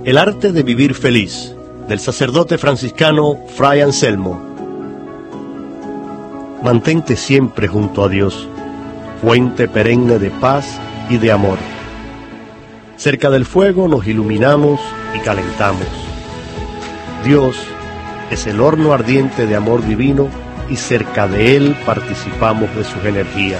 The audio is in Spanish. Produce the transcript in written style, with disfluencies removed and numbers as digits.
El arte de vivir feliz, del sacerdote franciscano Fray Anselmo. Mantente siempre junto a Dios, fuente perenne de paz y de amor. Cerca del fuego nos iluminamos y calentamos. Dios es el horno ardiente de amor divino y cerca de Él participamos de sus energías.